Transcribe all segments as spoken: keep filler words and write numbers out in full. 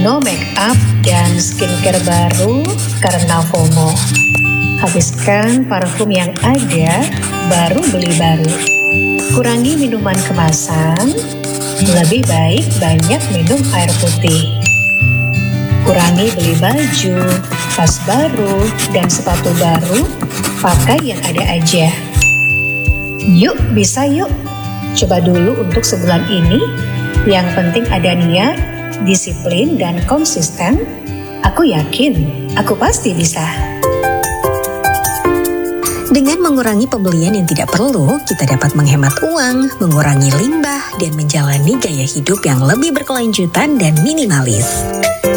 No make up dan skincare baru karena FOMO. Habiskan parfum yang ada, baru beli baru. Kurangi minuman kemasan, lebih baik banyak minum air putih. Kurangi beli baju, tas baru, dan sepatu baru, pakai yang ada aja. Yuk, bisa yuk. Coba dulu untuk sebulan ini, yang penting ada niat, disiplin, dan konsisten. Aku yakin, aku pasti bisa. Dengan mengurangi pembelian yang tidak perlu, kita dapat menghemat uang, mengurangi limbah, dan menjalani gaya hidup yang lebih berkelanjutan dan minimalis.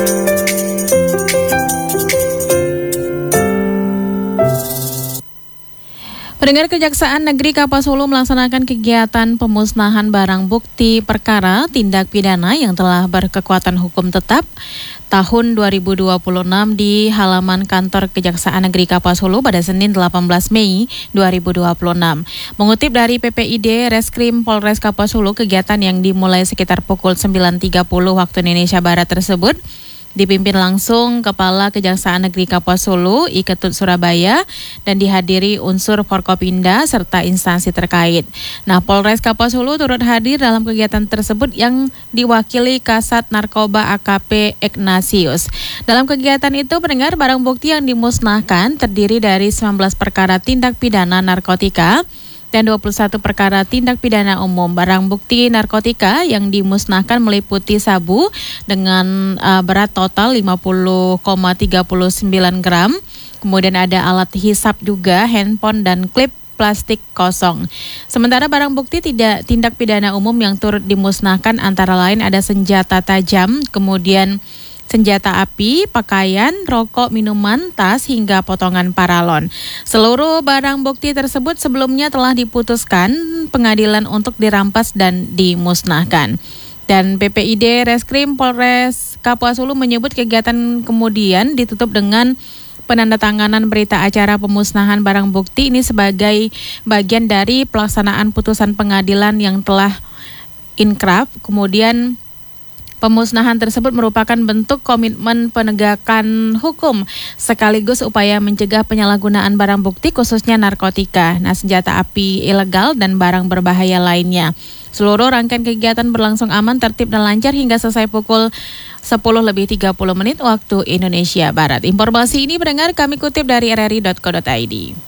Pendengar, Kejaksaan Negeri Kapuas Hulu melaksanakan kegiatan pemusnahan barang bukti perkara tindak pidana yang telah berkekuatan hukum tetap tahun dua ribu dua puluh enam di halaman kantor Kejaksaan Negeri Kapuas Hulu pada Senin delapan belas Mei dua ribu dua puluh enam. Mengutip dari P P I D Reskrim Polres Kapuas Hulu, kegiatan yang dimulai sekitar pukul sembilan tiga puluh waktu Indonesia Barat tersebut dipimpin langsung Kepala Kejaksaan Negeri Kapuas Hulu I Ketut Surabaya dan dihadiri unsur Forkopimda serta instansi terkait. Nah, Polres Kapuas Hulu turut hadir dalam kegiatan tersebut yang diwakili Kasat Narkoba A K P Ignatius. Dalam kegiatan itu, pendengar, barang bukti yang dimusnahkan terdiri dari sembilan belas perkara tindak pidana narkotika dan dua puluh satu perkara tindak pidana umum. Barang bukti narkotika yang dimusnahkan meliputi sabu dengan uh, berat total lima puluh koma tiga sembilan gram. Kemudian ada alat hisap juga, handphone dan klip plastik kosong. Sementara barang bukti tidak tindak pidana umum yang turut dimusnahkan antara lain ada senjata tajam, kemudian senjata api, pakaian, rokok, minuman, tas, hingga potongan paralon. Seluruh barang bukti tersebut sebelumnya telah diputuskan pengadilan untuk dirampas dan dimusnahkan. Dan P P I D Reskrim Polres Kapuas Hulu menyebut kegiatan kemudian ditutup dengan penandatanganan berita acara pemusnahan barang bukti ini sebagai bagian dari pelaksanaan putusan pengadilan yang telah inkraf. Kemudian pemusnahan tersebut merupakan bentuk komitmen penegakan hukum sekaligus upaya mencegah penyalahgunaan barang bukti khususnya narkotika, nah senjata api ilegal dan barang berbahaya lainnya. Seluruh rangkaian kegiatan berlangsung aman, tertib dan lancar hingga selesai pukul sepuluh lebih tiga puluh menit waktu Indonesia Barat. Informasi ini pendengar kami kutip dari r r i dot co dot i d.